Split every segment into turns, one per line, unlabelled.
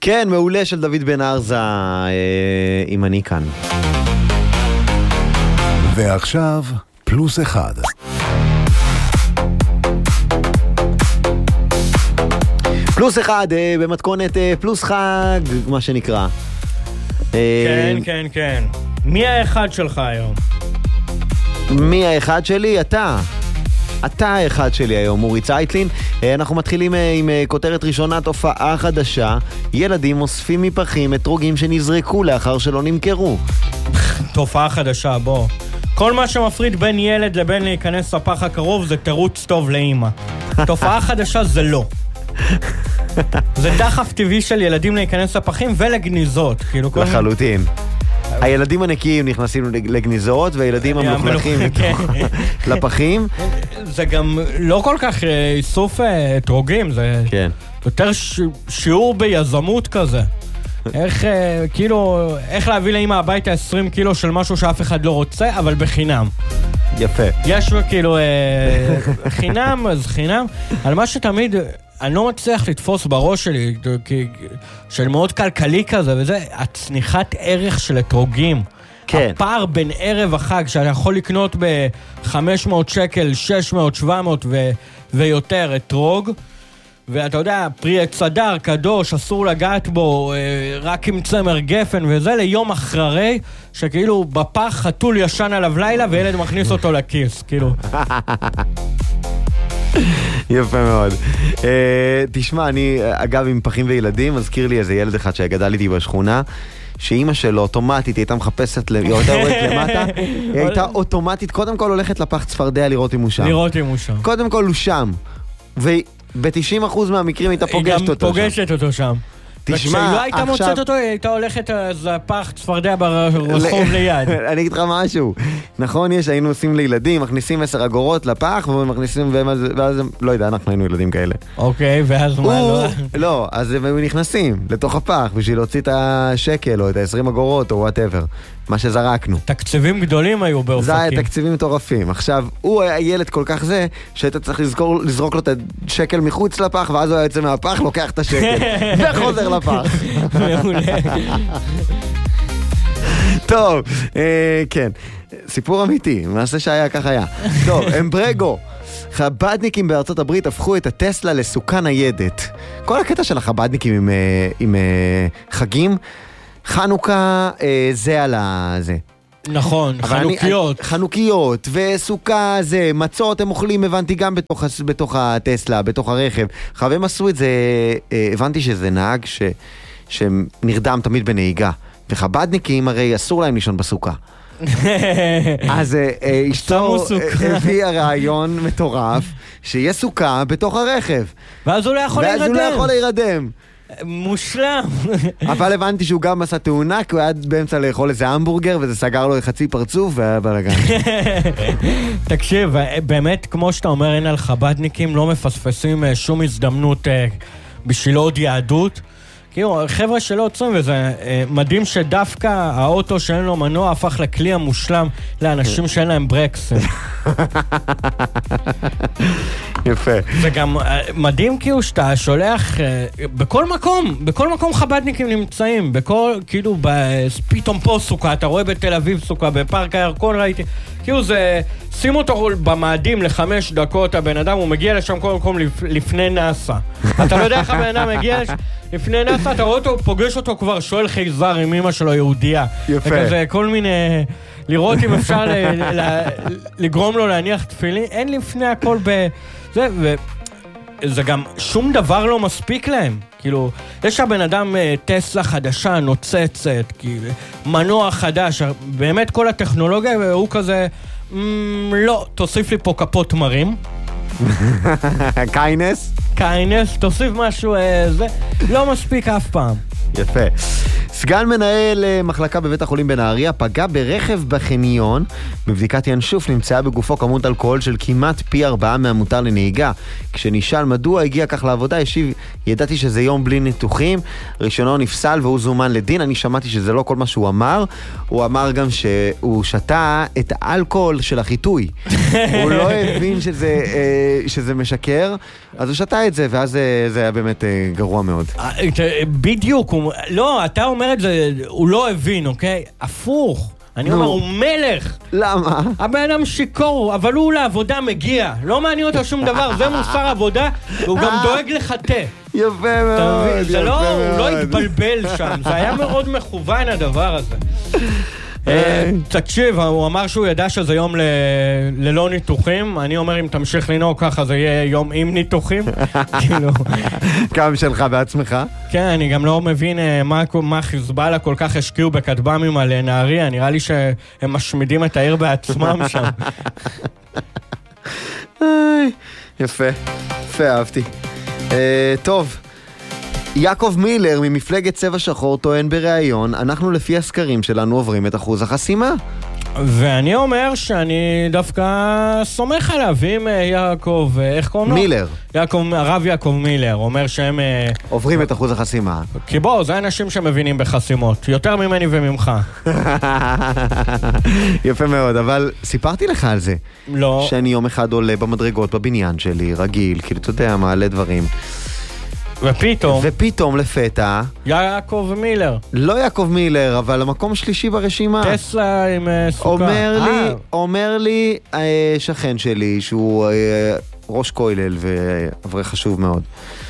כן, מעולה של דוד בן ארזה, אם אני כאן.
ועכשיו, פלוס אחד.
פלוס אחד, במתכונת פלוס חג, מה שנקרא.
כן, כן, כן. מי האחד שלך היום?
מי האחד שלי? אתה האחד שלי היום, אורי צייטלין. אנחנו מתחילים עם כותרת ראשונה, תופעה חדשה. ילדים אוספים מפחים אתרוגים שנזרקו לאחר שלא נמכרו.
תופעה חדשה, בוא. כל מה שמפריד בין ילד לבין להיכנס לפח הקרוב זה תירוץ טוב לאמא. תופעה חדשה זה לא. זה דחף טבעי של ילדים להיכנס לפחים ולגניזות.
לחלוטין. הילדים הנקיים נכנסים לגניזות, והילדים המלוכלכים לפחים.
זה גם לא כל כך איסוף אתרוגים, זה יותר שיעור ביזמות כזה. איך להביא לאמא הביתה 20 קילו של משהו שאף אחד לא רוצה, אבל בחינם.
יפה.
יש כאילו חינם, אז חינם. על מה שתמיד אני לא מצליח לתפוס בראש שלי, של מאוד כלכלי כזה, וזה הצניחת ערך של אתרוגים. כן. הפער בין ערב החג, שאתה יכול לקנות ב-500 שקל, 600, 700 ויותר אתרוג, ואתה יודע, פרי צדר, קדוש, אסור לגעת בו, רק עם צמר גפן וזה, ליום אחרי, שכאילו בפח חתול ישן עליו לילה, וילד מכניס אותו לכיס, כאילו.
יפה מאוד. תשמע, אני אגב עם פחים וילדים, מזכיר לי איזה ילד אחד שגדל איתי בשכונה, שאימא שלו אוטומטית הייתה מחפשת, היא הייתה הולכת למטה, היא הייתה אוטומטית, קודם כל הולכת לפח צפרדע לראות אם הוא שם.
לראות אם הוא שם.
קודם כל הוא שם, וב-90% מהמקרים הייתה פוגשת אותו שם.
היא גם פוגשת אותו שם. וכשהיא לא הייתה מוצאת אותו, היא הייתה הולכת לפח צפרדע ברחוב ליד.
אני אגיד לך משהו. נכון, היינו עושים לילדים, מכניסים 10 אגורות לפח, ומכניסים, ואז, לא יודע, אנחנו היינו ילדים כאלה.
אוקיי, ואז מה לא?
לא, אז הם נכנסים לתוך הפח, בשביל להוציא את השקל, או את ה-20 אגורות, או whatever. מה שזרקנו.
תקציבים גדולים היו באופקים.
זה היה תקציבים מטורפים. עכשיו, הוא היה ילד כל כך זה, שהיית צריך לזרוק לו את השקל מחוץ לפח, ואז הוא היה יוצא מהפח, לוקח את השקל, וחוזר לפח. מעולה. טוב, כן. סיפור אמיתי, מעשה שהיה כך היה. טוב, אמברגו. חבדניקים בארצות הברית הפכו את הטסלה לסוכה ניידת. כל הקטע של החבדניקים עם חגים, חנוכה זה על זה.
נכון, חנוכיות.
חנוכיות וסוכה זה, מצות הם אוכלים, הבנתי גם בתוך הטסלה, בתוך הרכב. עכשיו הם עשו את זה, הבנתי שזה נהג שנרדם תמיד בנהיגה. וחבדניקים הרי אסור להם לישון בסוכה. אז אשתו הביאה רעיון מטורף שיהיה סוכה בתוך הרכב.
ואז הוא לא יכול להירדם. מושלם.
אבל הבנתי שהוא גם עשה תאונה, כי הוא היה באמצע לאכול איזה המבורגר, וזה סגר לו חצי פרצוף, והיה בלגן.
תקשיב, באמת, כמו שאתה אומר, אין על חבדניקים, לא מפספסים שום הזדמנות בשביל עוד יהדות. כאילו, חבר'ה שלא עוצרים, וזה מדהים שדווקא האוטו שאין לו מנוע הפך לכלי המושלם לאנשים שאין להם ברקס.
יפה.
זה גם מדהים כאילו שאתה שולח בכל מקום חבדניקים נמצאים, כאילו פתאום פה סוכה, אתה רואה בתל אביב סוכה, בפארק הירקון ראיתי, כאילו זה, שים אותו במאדים ל5 דקות, הבן אדם הוא מגיע לשם כל מקום לפני נאסא. אתה לא יודע איך הבן אדם מגיע לפני נאסא, אתה רואה אותו, פוגש אותו כבר, שואל חייזר עם אמא שלו יהודיה.
יפה.
וכזה כל מיני, לראות אם אפשר לגרום לו להניח תפילין, אין לפני הכל זה, וזה גם שום דבר לא מספיק להם. כאילו, יש הבן אדם טסלה חדשה, נוצצת, כאילו, מנוע חדש, באמת כל הטכנולוגיה, והוא כזה, לא, תוסיף לי פה כפות מרים.
קיינס?
קיינס, תוסיף משהו, זה לא מספיק אף פעם.
יפה. סגן מנהל מחלקה בבית החולים בנהריה פגע ברכב בחניון. בבדיקת ינשוף נמצאה בגופו כמות אלכוהול של כמעט פי 4 מהמותר לנהיגה. כשנשאל מדוע הגיע כך לעבודה, השיב, ידעתי שזה יום בלי ניתוחים, רישיונו נפסל והוא זומן לדין. אני שמעתי שזה לא כל מה שהוא אמר, הוא אמר גם שהוא שתה את האלכוהול של החיטוי. הוא לא הבין שזה משקר, אז הוא שתה את זה, ואז זה היה באמת גרוע מאוד.
בדיוק, לא, אתה אומר את זה, הוא לא הבין, אוקיי? הפוך. אני אומר, הוא מלך.
למה?
הבן אדם שיקור, אבל הוא לעבודה מגיע. לא מעניין אותו שום דבר, זה מוסר עבודה, והוא גם דואג לחטא.
יפה מאוד,
יפה מאוד. הוא לא התבלבל שם, זה היה מאוד מכוון הדבר הזה. תקשיב, הוא אמר שהוא ידע שזה יום ללא ניתוחים. אני אומר, אם תמשיך לנהוג ככה, זה יהיה יום עם ניתוחים.
כמה שלך בעצמך?
כן, אני גם לא מבין מה חיזבאללה כל כך השקיעו בכטב"מים על נהריה. נראה לי שהם משמידים את העיר בעצמם שם.
יפה, אהבתי. טוב, יעקב מילר ממפלגת צבע שחור טוען בראיון, אנחנו לפי הסקרים שלנו עוברים את אחוז החסימה.
ואני אומר שאני דווקא סומך עליו, אם יעקב, איך קוראים לו?
מילר.
הרב יעקב מילר, אומר שהם
עוברים את אחוז החסימה.
כי בוא, זה אנשים שמבינים בחסימות, יותר ממני וממך.
יפה מאוד, אבל סיפרתי לך על זה.
לא.
שאני יום אחד עולה במדרגות בבניין שלי, רגיל, כאילו אתה יודע, מעלה דברים. ופתאום לפתע
יעקב מילר.
לא יעקב מילר, אבל המקום שלישי ברשימה.
טסלה עם סוכה.
אומר לי שכן שלי, שהוא ראש כולל ואברך חשוב מאוד.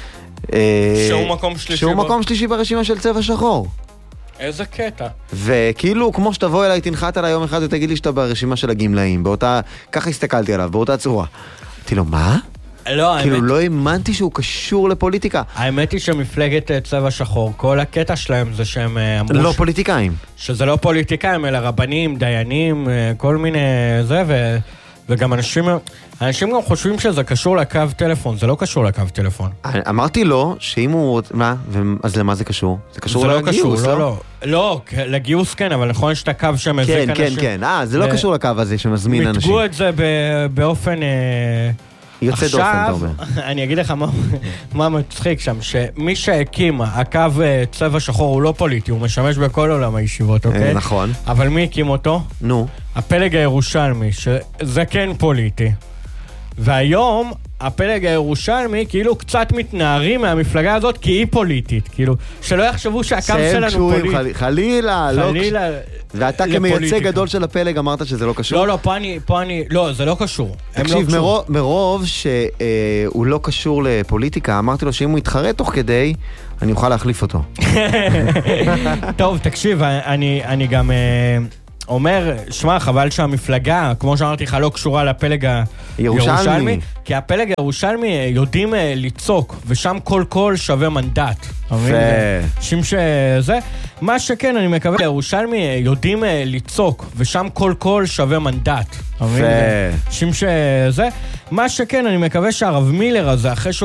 שהוא מקום שלישי ברשימה של צבע שחור.
איזה קטע.
וכאילו, כמו שתבוא אליי, תנחת עליי יום אחד ותגיד לי שאתה ברשימה של הגמלאים. ככה הסתכלתי עליו, באותה צורה. אמרתי לו, מה? כאילו לא האמנתי שהוא קשור לפוליטיקה.
האמת היא שמפלגת צבע שחור, כל הקטע שלהם זה שהם אמרו...
לא פוליטיקאים.
שזה לא פוליטיקאים, אלא רבנים, דיינים, כל מיני זה, וגם אנשים גם חושבים שזה קשור לקו טלפון, זה לא קשור לקו טלפון.
אמרתי לו שאם הוא... מה? אז למה זה קשור? זה קשור לגיוס, לא?
לא, לגיוס כן, אבל נכון שאתה קו שמזיק אנשים.
כן, זה לא קשור לקו הזה שמזמין אנשים.
מתגו את זה באופן...
יוצא דופן, אתה אומר.
אני אגיד לך מה מצחיק שם, שמי שהקים הקו צבע שחור הוא לא פוליטי, הוא משמש בכל עולם הישיבות, אוקיי?
נכון.
אבל מי הקים אותו?
נו.
הפלג הירושלמי, שזה כן פוליטי. והיום הפלג הירושלמי כאילו קצת מתנערים מהמפלגה הזאת כי היא פוליטית, כאילו שלא יחשבו שהקו שלנו פוליטי.
חלילה, ואתה כמייצג גדול של הפלג אמרת שזה לא קשור?
לא, פה אני, לא, זה לא קשור.
תקשיב, מרוב שהוא לא קשור לפוליטיקה, אמרתי לו שאם הוא יתחרט תוך כדי, אני אוכל להחליף אותו.
טוב, תקשיב, אני גם... אומר, שמע, חבל שהמפלגה, כמו שאמרתי לך, לא קשורה לפלג הירושלמי, כי הפלג הירושלמי יודעים לצעוק, ושם כל קול שווה מנדט. שם שזה, מה שכן, אני מקווה, הירושלמי יודעים לצעוק, ושם כל קול שווה מנדט. שם שזה, מה שכן, אני מקווה שהרב מילר הזה, אחרי שהוא